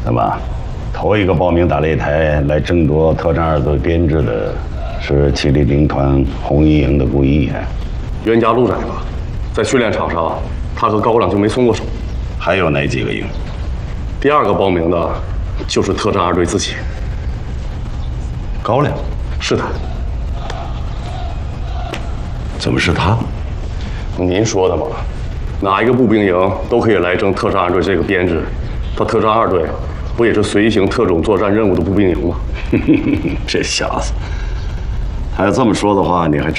那么，头一个报名打擂台来争夺特战二队编制的，是麒麟兵团红一营的顾一言。 冤家路窄吧，在训练场上，他和高亮就没松过手。 还有哪几个营？ 第二个报名的，就是特战二队自己。 高亮？ 是他。 怎么是他？ 您说的嘛，哪一个步兵营都可以来争特战二队这个编制，他特战二队不也是随行特种作战任务的步兵营吗？ 这小子，他要这么说的话，你还真